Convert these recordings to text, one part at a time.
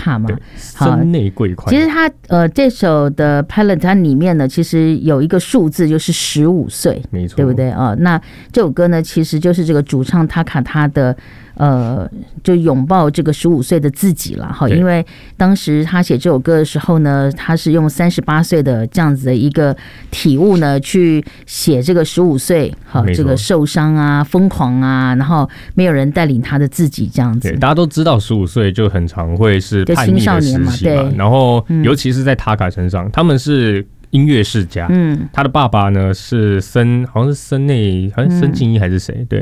卡嘛， 森内贵宽。 其实他这首的 Pilot 它里面呢，其实有一个数字就是15岁， 没错， 对不对啊？那这首歌呢，其实就是这个主唱塔卡他的就拥抱这个15岁的自己了哈，因为当时他写这首歌的时候呢，他是用38岁的这样子的一个体悟呢，去写这个15岁好这个受伤啊、疯狂啊，然后没有人带领他的自己这样子。 大家都知道15岁就很常会是叛逆的时期嘛，然后尤其是在塔卡身上，他们是音乐世家，他的爸爸呢是好像是森内，好像森进一还是谁？对，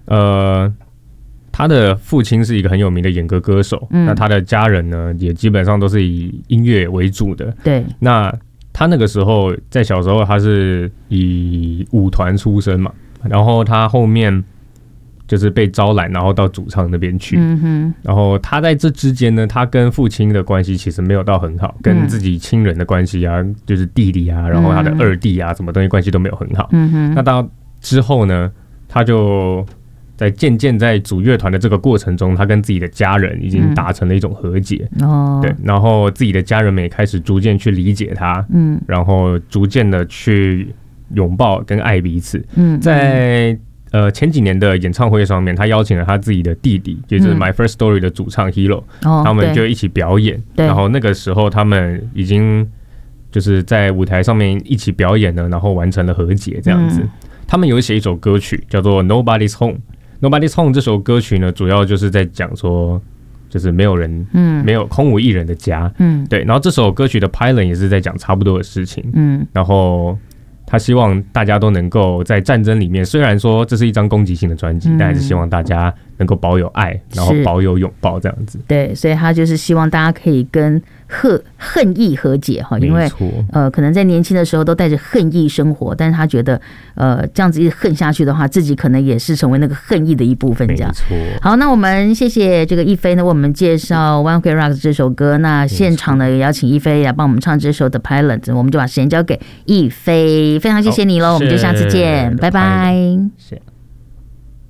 他的父亲是一个很有名的演歌歌手，那他的家人呢也基本上都是以音乐为主的。 对， 那他那个时候在小时候他是以舞团出身嘛，然后他后面就是被招揽，然后到主唱那边去。然后他在这之间呢，他跟父亲的关系其实没有到很好，跟自己亲人的关系啊，就是弟弟啊，然后他的二弟啊，什么东西关系都没有很好。那到之后呢，他就在渐渐在组乐团的这个过程中，他跟自己的家人已经达成了一种和解。对，然后自己的家人们也开始逐渐去理解他，然后逐渐的去拥抱跟爱彼此。在前几年的演唱会上面，他邀请了他自己的弟弟，就是 My First Story 的主唱 Hiro，他们就一起表演。然后那个时候他们已经就是在舞台上面一起表演了，然后完成了和解这样子。他们有写一首歌曲叫做 Nobody's Home。Nobody's Home 这首歌曲呢，主要就是在讲说，就是没有人，没有空无一人的家，对。然后这首歌曲的 Pilot 也是在讲差不多的事情，然后他希望大家都能够在战争里面，虽然说这是一张攻击性的专辑，但还是希望大家能够保有爱，然后保有拥抱这样子。 对，所以他就是希望大家可以跟恨意和解哈，因为可能在年轻的时候都带着恨意生活，但是他觉得这样子一直恨下去的话，自己可能也是成为那个恨意的一部分这样。 没错。 好，那我们谢谢这个一飞呢，为我们介绍 One Ok Rock 这首歌。那现场呢也邀请一飞来帮我们唱这首的 Pilot， 我们就把时间交给一飞，非常谢谢你喽，我们就下次见，拜拜。 谢谢。